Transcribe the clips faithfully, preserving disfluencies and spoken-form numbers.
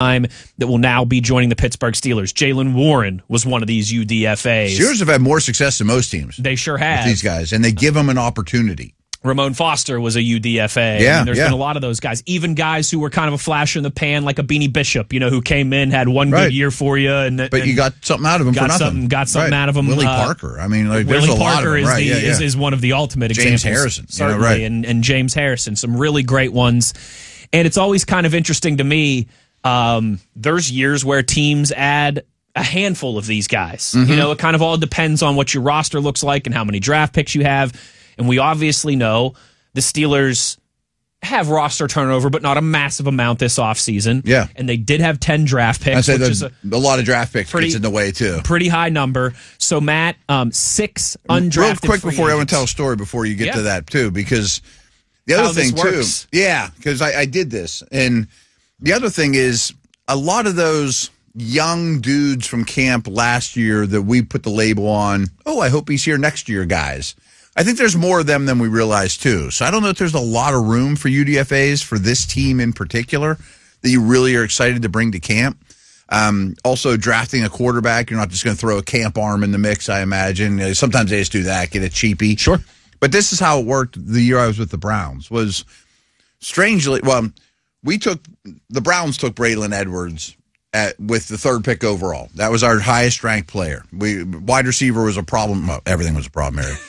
time that will now be joining the Pittsburgh Steelers. Jaylen Warren was one of these U D F As. Steelers have had more success than most teams. They sure have. With these guys, and they give them an opportunity. Ramon Foster was a U D F A. Yeah, I mean, there's yeah. been a lot of those guys. Even guys who were kind of a flash in the pan, like a Beanie Bishop, you know, who came in, had one Right. good year for you. And, But and you got something out of him got for nothing. Something, got something right. out of him. Willie uh, Parker. I mean, like, Willie there's a Parker lot of them. is, Right, the, yeah, yeah. Is, is one of the ultimate James examples. Harrison. Certainly, Yeah, right. and, and James Harrison. Some really great ones. And it's always kind of interesting to me. Um, there's years where teams add a handful of these guys. Mm-hmm. You know, it kind of all depends on what your roster looks like and how many draft picks you have. And we obviously know the Steelers have roster turnover, but not a massive amount this offseason. Yeah. And they did have ten draft picks, I say which is a, a a lot of draft picks pretty- gets in the way, too. pretty high number. So, Matt, um, six undrafted Real quick free before I want to tell a agents. story before you get Yeah. to that, too, because the other How this thing, too. works. Yeah, because I, I did this. And the other thing is a lot of those young dudes from camp last year that we put the label on, oh, I hope he's here next year, guys. I think there's more of them than we realize, too. So I don't know if there's a lot of room for U D F As for this team in particular that you really are excited to bring to camp. Um, also, drafting a quarterback, you're not just going to throw a camp arm in the mix, I imagine. Uh, Sometimes they just do that, get it cheapy. Sure. But this is how it worked the year I was with the Browns, was strangely, well, we took, the Browns took Braylon Edwards at, with the third pick overall. That was our highest ranked player. We wide receiver was a problem. Well, everything was a problem area.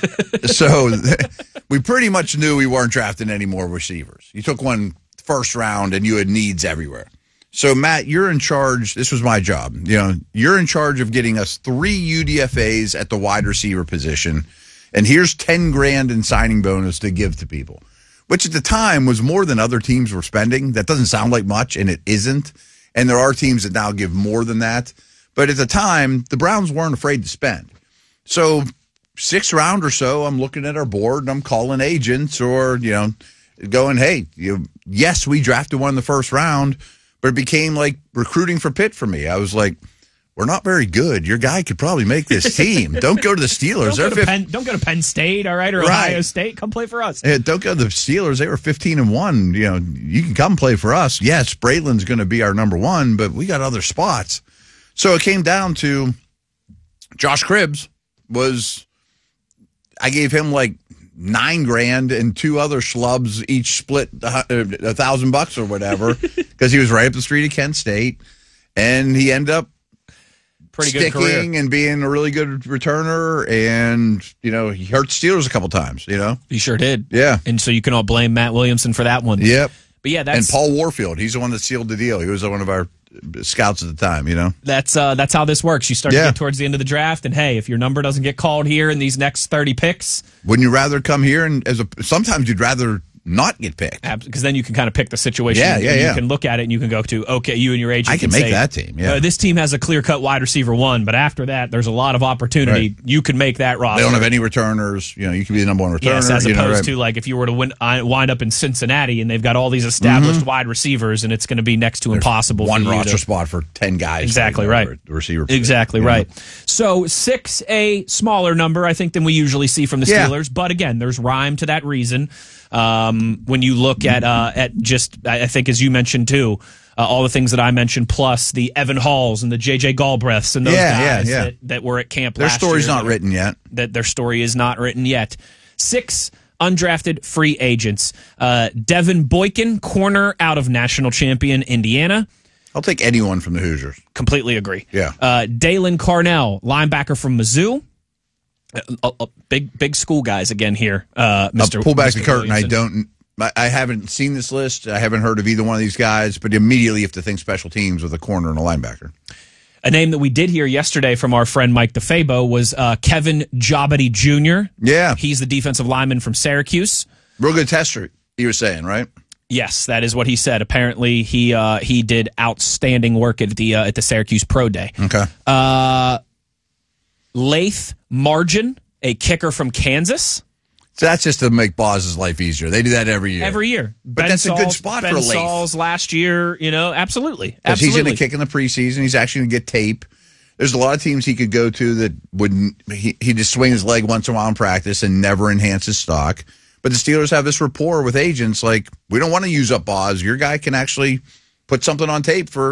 So we pretty much knew we weren't drafting any more receivers. You took one first round and you had needs everywhere. So Matt, you're in charge. This was my job. You know, you're in charge of getting us three U D F As at the wide receiver position. And here's ten grand in signing bonus to give to people, which at the time was more than other teams were spending. That doesn't sound like much, and it isn't. And there are teams that now give more than that. But at the time, the Browns weren't afraid to spend. So sixth round or so, I'm looking at our board and I'm calling agents or, you know, going, hey, you, yes, we drafted one in the first round, but it became like recruiting for Pitt for me. I was like, we're not very good. Your guy could probably make this team. Don't go to the Steelers. Don't go, They're to Penn, don't go to Penn State, all right, or Right. Ohio State. Come play for us. Hey, don't go to the Steelers. They were fifteen and one. You know, you can come play for us. Yes, Braylon's going to be our number one, but we got other spots. So it came down to Josh Cribbs was, I gave him like nine grand and two other schlubs each split a, a thousand bucks or whatever because he was right up the street of Kent State. And he ended up Pretty good sticking career. and being a really good returner. And, you know, he hurt Steelers a couple times, you know? He sure did. Yeah. And so you can all blame Matt Williamson for that one. Yep. But yeah, that's And Paul Warfield, he's the one that sealed the deal. He was one of our scouts at the time, you know? that's uh, that's how this works. You start Yeah. to get towards the end of the draft, and hey, if your number doesn't get called here in these next thirty picks, Wouldn't you rather come here and as a sometimes you'd rather not get picked? because then you can kind of pick the situation. Yeah, and yeah, you yeah. can look at it and you can go to, okay, you and your agent I can can make say, that team, yeah. uh, this team has a clear-cut wide receiver one, but after that, there's a lot of opportunity. Right. You can make that roster. They don't have any returners. You know, you can be the number one returner. Yes, as you opposed know, right? to like if you were to win, uh, wind up in Cincinnati and they've got all these established wide receivers and it's going to be next to impossible. one for you roster to, spot for ten guys. Exactly you know, right. or the receiver. position, Exactly you know? right. So six, a smaller number, I think, than we usually see from the Yeah. Steelers. But again, there's rhyme to that reason. Um, when you look at uh, at just, I think, as you mentioned too, uh, all the things that I mentioned, plus the Evan Halls and the J J Galbraiths and those Yeah, yeah, guys yeah. That, that were at camp Their last story's year not that are- written yet. That their story is not written yet. Six undrafted free agents. Uh, Devin Boykin, corner out of national champion Indiana. I'll take anyone from the Hoosiers. Completely agree. Yeah. Uh, Dalen Carnell, linebacker from Mizzou. Uh, uh, uh, big, big school guys again here. Uh, Mister I'll pull back Mister the curtain. I Williamson. don't. I I haven't seen this list. I haven't heard of either one of these guys. But immediately, you have to think special teams with a corner and a linebacker. A name that we did hear yesterday from our friend Mike DeFabo was uh, Kevin Jobity Junior Yeah, He's the defensive lineman from Syracuse. real good tester. You were saying, right? Yes, that is what he said. Apparently, he uh, he did outstanding work at the uh, at the Syracuse Pro Day. Okay. Uh, Lath Margin, a kicker from Kansas. So that's just to make Boz's life easier. They do that every year. Every year. But that's a good spot ben for Lath. Sauls last year, you know, absolutely. Because he's Absolutely. going to kick in the preseason. He's actually going to get tape. There's a lot of teams he could go to that wouldn't. He, he just swing his leg once in a while in practice and never enhance his stock. But the Steelers have this rapport with agents like, we don't want to use up Boz. Your guy can actually put something on tape for